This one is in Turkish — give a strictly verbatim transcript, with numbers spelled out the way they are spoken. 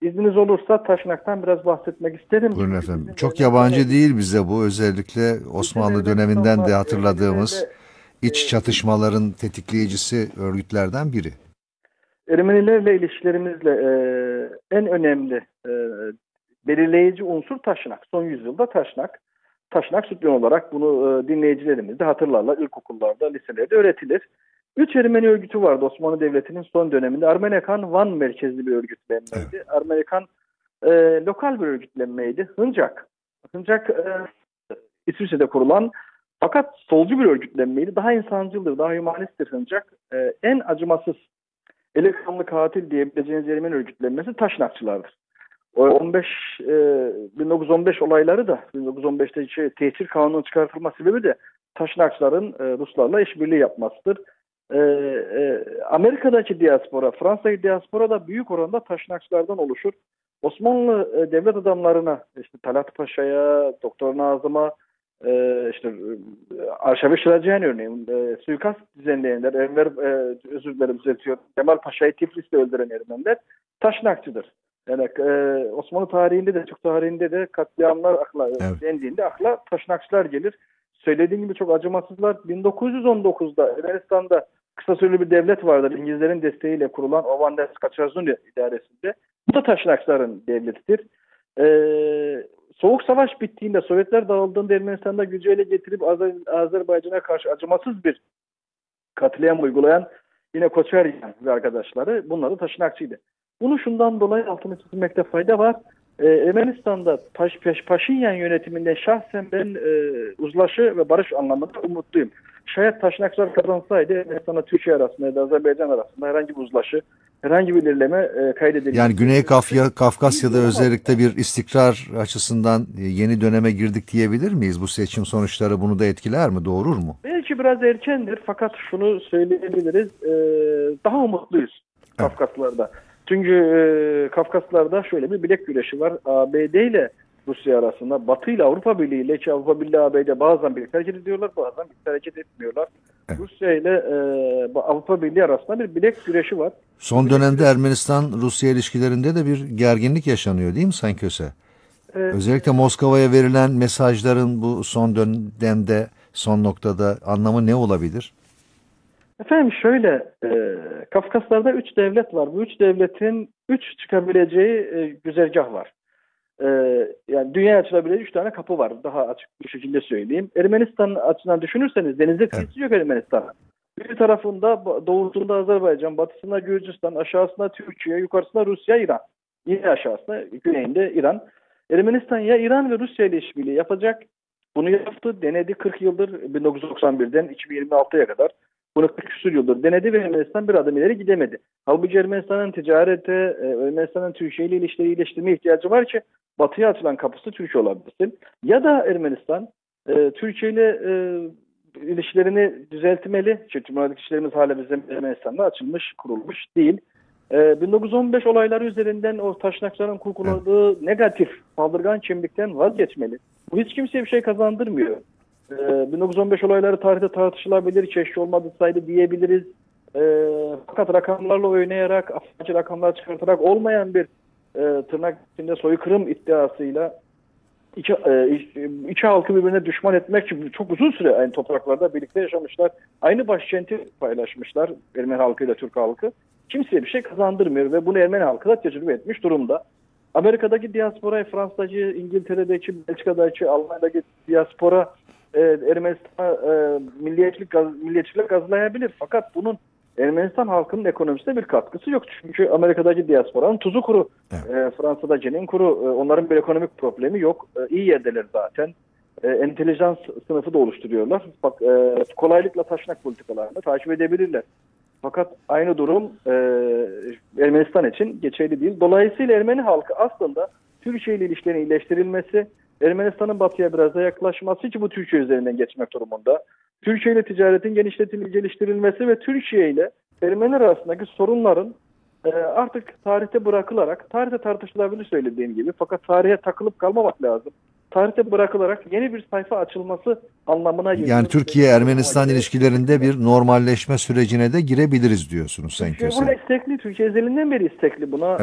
İzniniz olursa Taşnak'tan biraz bahsetmek isterim. Buyurun Çünkü efendim. bizim Çok Ermenistan'la yabancı değil ilişkimiz, bize bu. Özellikle bizim Osmanlı döneminden de Ermenistan'la hatırladığımız Ermenilerle iç e, çatışmaların tetikleyicisi örgütlerden biri. Ermenilerle ilişkilerimizle e, en önemli e, belirleyici unsur Taşnak. Son yüzyılda Taşnak. Taşnak Sütyen olarak bunu e, dinleyicilerimiz de hatırlarlar. İlkokullarda, liselerde öğretilir. Üç Ermeni örgütü vardı Osmanlı Devleti'nin son döneminde. Ermenekan Van merkezli bir Evet. örgütlenmeydi. Ermenekan e, lokal bir örgütlenmeydi. Hıncak. Hıncak e, İsviçre'de kurulan fakat solcu bir örgütlenmeydi. Daha insancıldır, daha hümanisttir Hıncak. E, en acımasız eli kanlı katil diyebileceğiniz Ermeni örgütlenmesi Taşnakçılardır. O on beş e, bin dokuz yüz on beş olayları da bin dokuz yüz on beşte şey, tesir kanunun çıkartılma sebebi de Taşnakçıların e, Ruslarla işbirliği yapmasıdır. E, e, Amerika'daki diaspora, Fransa'daki diaspora da büyük oranda Taşnakçılardan oluşur. Osmanlı e, devlet adamlarına, işte Talat Paşa'ya, Doktor Nazım'a, e, işte e, Arşavi Şıracıyan örneğin e, suikast düzenleyenler, Enver, e, özür dilerim düzeltiyorum, Kemal Paşa'yı Tiflis'te öldüren Ermeniler Taşnakçıdır. Yani e, Osmanlı tarihinde de Türk tarihinde de katliamlar akla Evet. dendiğinde akla Taşnakçılar gelir. Söylediğim gibi çok acımasızlar. bin dokuz yüz on dokuzda Ermenistan'da kısa süreli bir devlet vardır. İngilizlerin desteğiyle kurulan Ovandes Kaçarzun idaresinde. Bu da Taşnakçıların devletidir. Ee, Soğuk Savaş bittiğinde, Sovyetler dağıldığında Ermenistan'da gücü ele getirip Azer Azerbaycan'a karşı acımasız bir katliam uygulayan yine Koçaryan ve arkadaşları, bunları Taşnakçıydı. Bunu şundan dolayı altını çizmekte fayda var. Ee, Ermenistan'da Paş, Paş, Paşinyan yönetiminde şahsen ben e, uzlaşı ve barış anlamında umutluyum. Şayet Taşnakçılar kazansaydı Ermenistan'la Türkiye arasında ya da Azerbaycan arasında herhangi bir uzlaşı, herhangi bir ilerleme e, kaydedilmesi Yani Güney Kafya, Kafkasya'da mümkün olamazdı. özellikle bir istikrar açısından e, yeni döneme girdik diyebilir miyiz? Bu seçim sonuçları bunu da etkiler mi? Doğurur mu? Belki biraz erkendir fakat şunu söyleyebiliriz. E, daha umutluyuz Evet. Kafkaslarda. Çünkü e, Kafkaslarda şöyle bir bilek güreşi var. A B D ile Rusya arasında, Batı ile Avrupa Birliği ile ki Avrupa Birliği A B D bazen birlikte hareket ediyorlar, bazen birlikte hareket etmiyorlar. Evet. Rusya ile e, Avrupa Birliği arasında bir bilek güreşi var. Bu Son bilek dönemde güreşi Ermenistan-Rusya ilişkilerinde de bir gerginlik yaşanıyor değil mi Sayın Köse? e, Özellikle Moskova'ya verilen mesajların bu son dönemde, son noktada anlamı ne olabilir? efendim şöyle, e, Kafkaslarda üç devlet var. Bu üç devletin üç çıkabileceği e, güzergah var. E, Yani dünya açılabilecek üç tane kapı var. Daha açık bir şekilde söyleyeyim. Ermenistan açısından düşünürseniz denize Evet. kıyısı yok Ermenistan'ın. Bir tarafında doğusunda Azerbaycan, batısında Gürcistan, aşağısında Türkiye, yukarısında Rusya, İran. Yine aşağısında, güneyinde İran. Ermenistan ya İran ve Rusya ile işbirliği yapacak. Bunu yaptı, denedi kırk yıldır, bin dokuz yüz doksan birden iki bin yirmi altıya kadar. Bunu kırk küsur yıldır denedi ve Ermenistan bir adım ileri gidemedi. Halbuki Ermenistan'ın ticarete, Ermenistan'ın Türkiye ile ilişkileri iyileştirmeye ihtiyacı var ki batıya açılan kapısı Türkiye olabilsin. Ya da Ermenistan e, Türkiye ile e, ilişkilerini düzeltmeli. Çünkü Cumhuriyet ilişkilerimiz hala bizim Ermenistan'da açılmış, kurulmuş değil. E, bin dokuz yüz on beş olayları üzerinden o Taşnakçıların kurguladığı negatif, saldırgan kimlikten vazgeçmeli. Bu hiç kimseye bir şey kazandırmıyor. E, bin dokuz yüz on beş olayları tarihte tartışılabilir, keşke olmadıysaydı diyebiliriz. E, fakat rakamlarla oynayarak, afacı rakamlar çıkartarak olmayan bir e, tırnak içinde soykırım iddiasıyla İki, e, iki halkı birbirine düşman etmek için çok uzun süre aynı topraklarda birlikte yaşamışlar. Aynı başkenti paylaşmışlar Ermeni halkıyla Türk halkı. Kimseye bir şey kazandırmıyor ve bunu Ermeni halkı da tecrübe etmiş durumda. Amerika'daki diaspora, Fransa'daki, İngiltere'deki, Belçika'daki, Almanya'daki diaspora e, Ermenistan'a e, milliyetçilik, gaz, milliyetçilik gazlayabilir. Fakat bunun Ermenistan halkının ekonomisine bir katkısı yok. Çünkü Amerika'daki diasporanın tuzu kuru. Evet. E, Fransa'dakinin kuru. E, onların bir ekonomik problemi yok. E, iyi yerdeler zaten. E, entelijans sınıfı da oluşturuyorlar. Bak, e, kolaylıkla taşnak politikalarını takip edebilirler. Fakat aynı durum e, Ermenistan için geçerli değil. Dolayısıyla Ermeni halkı aslında Türkiye ile ilişkilerin iyileştirilmesi, Ermenistan'ın batıya biraz da yaklaşması ki bu Türkiye üzerinden geçmek durumunda. Türkiye ile ticaretin genişletilmesi, geliştirilmesi ve Türkiye ile Ermeniler arasındaki sorunların e, artık tarihte bırakılarak, tarihte tartışılabilir söylediğim gibi, fakat tarihe takılıp kalmamak lazım. Tarihte bırakılarak yeni bir sayfa açılması anlamına Yani geliyor. Benim yorumuma Türkiye-Ermenistan göre bu ilişkilerinde şekilde. bir normalleşme sürecine de girebiliriz diyorsunuz Sayın Türkiye Köse. buna istekli, Türkiye ezelinden beri istekli buna.